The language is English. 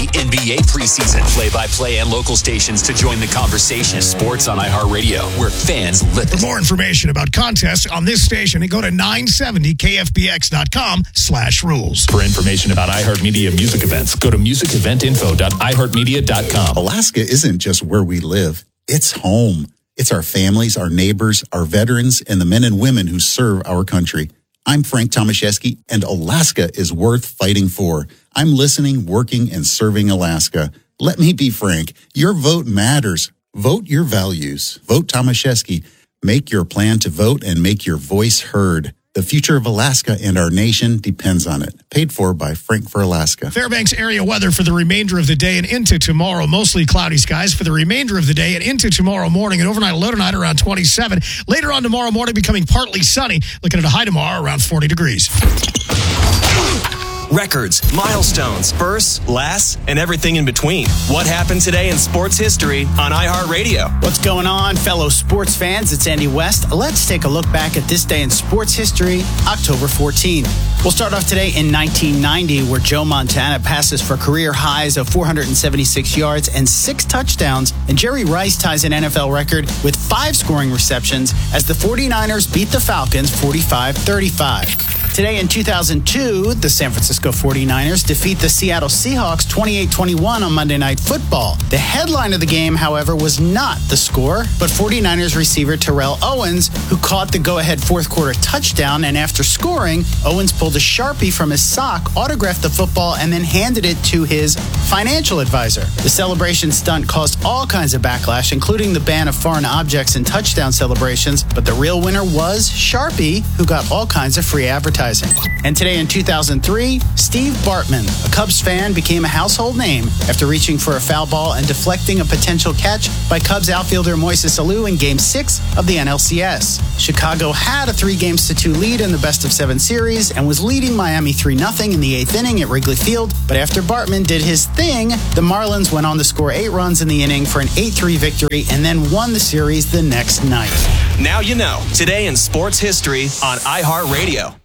NBA preseason. Play-by-play and local stations to join the conversation. Sports on iHeartRadio, where fans live. For more information about contests on this station, go to 970kfbx.com/rules. For information about iHeartMedia music events, go to musiceventinfo.iheartmedia.com. Alaska isn't just where we live. It's home. It's our families, our neighbors, our veterans, and the men and women who serve our country. I'm Frank Tomaszewski, and Alaska is worth fighting for. I'm listening, working, and serving Alaska. Let me be frank. Your vote matters. Vote your values. Vote Tomaszewski. Make your plan to vote and make your voice heard. The future of Alaska and our nation depends on it. Paid for by Frank for Alaska. Fairbanks area weather for the remainder of the day and into tomorrow. Mostly cloudy skies for the remainder of the day and into tomorrow morning. And overnight low tonight around 27. Later on tomorrow morning becoming partly sunny. Looking at a high tomorrow around 40 degrees. Records, milestones, firsts, lasts, and everything in between. What happened today in sports history on iHeartRadio? What's going on, fellow sports fans? It's Andy West. Let's take a look back at this day in sports history, October 14. We'll start off today in 1990, where Joe Montana passes for career highs of 476 yards and 6 touchdowns, and Jerry Rice ties an NFL record with 5 scoring receptions as the 49ers beat the Falcons 45-35. Today in 2002, the San Francisco 49ers defeat the Seattle Seahawks 28-21 on Monday Night Football. The headline of the game, however, was not the score, but 49ers receiver Terrell Owens, who caught the go-ahead fourth quarter touchdown, and after scoring, Owens pulled a Sharpie from his sock, autographed the football, and then handed it to his financial advisor. The celebration stunt caused all kinds of backlash, including the ban of foreign objects in touchdown celebrations, but the real winner was Sharpie, who got all kinds of free advertising. And today in 2003, Steve Bartman, a Cubs fan, became a household name after reaching for a foul ball and deflecting a potential catch by Cubs outfielder Moises Alou in Game 6 of the NLCS. Chicago had a 3-2 lead in the best-of-7 series and was leading Miami 3-0 in the 8th inning at Wrigley Field, but after Bartman did his thing, the Marlins went on to score 8 runs in the inning for an 8-3 victory and then won the series the next night. Now you know. Today in sports history on iHeartRadio.